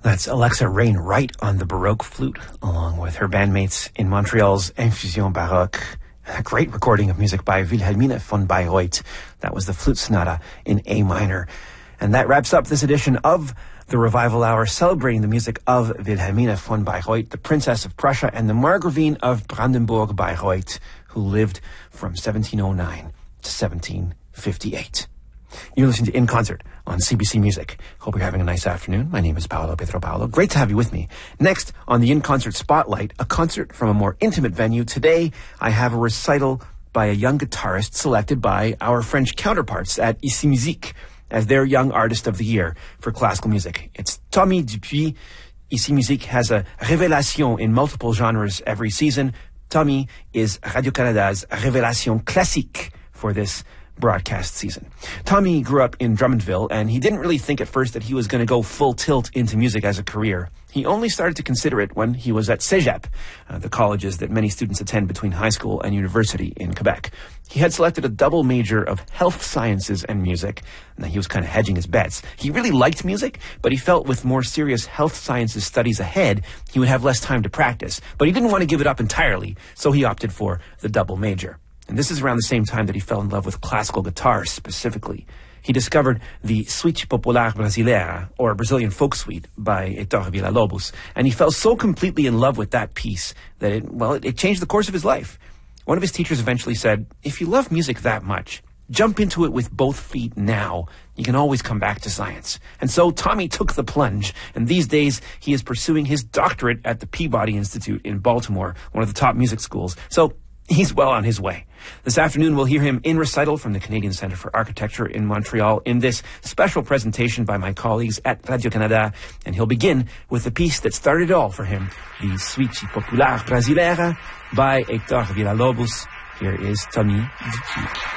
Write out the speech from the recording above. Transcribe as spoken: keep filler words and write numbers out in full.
That's Alexa Rain-Wright on the Baroque flute, along with her bandmates in Montreal's Infusion Baroque. A great recording of music by Wilhelmine von Bayreuth. That was the Flute Sonata in A minor. And that wraps up this edition of the Revival Hour, celebrating the music of Wilhelmine von Bayreuth, the Princess of Prussia, and the Margravine of Brandenburg-Bayreuth, who lived from seventeen oh nine to seventeen fifty-eight. You're listening to In Concert on C B C Music. Hope you're having a nice afternoon. My name is Paolo Pedro Paolo. Great to have you with me. Next on the In Concert Spotlight, a concert from a more intimate venue. Today, I have a recital by a young guitarist selected by our French counterparts at Ici Musique as their Young Artist of the Year for classical music. It's Tommy Dupuis. Ici Musique has a révélation in multiple genres every season. Tommy is Radio-Canada's révélation classique for this broadcast season. Tommy grew up in Drummondville, and he didn't really think at first that he was going to go full tilt into music as a career. He only started to consider it when he was at Cégep, uh, the colleges that many students attend between high school and university in Quebec. He had selected a double major of health sciences and music, and he was kind of hedging his bets. He really liked music, but he felt with more serious health sciences studies ahead, he would have less time to practice. But he didn't want to give it up entirely, so he opted for the double major. And this is around the same time that he fell in love with classical guitar specifically. He discovered the Suite Popular Brasileira, or Brazilian Folk Suite, by Heitor Villa-Lobos. And he fell so completely in love with that piece that it, well, it, it changed the course of his life. One of his teachers eventually said, if you love music that much, jump into it with both feet now. You can always come back to science. And so Tommy took the plunge, and these days he is pursuing his doctorate at the Peabody Institute in Baltimore, one of the top music schools. So he's well on his way. This afternoon, we'll hear him in recital from the Canadian Centre for Architecture in Montreal in this special presentation by my colleagues at Radio-Canada. And he'll begin with the piece that started it all for him, the Suite Popular Brasileira by Heitor Villa-Lobos. Here is Tommy Dupuis.